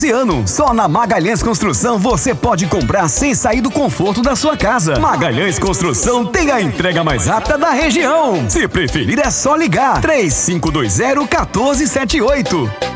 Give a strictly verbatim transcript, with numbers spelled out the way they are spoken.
Esse ano, só na Magalhães Construção você pode comprar sem sair do conforto da sua casa. Magalhães Construção tem a entrega mais rápida da região. Se preferir, é só ligar três cinco dois zero, um quatro sete oito.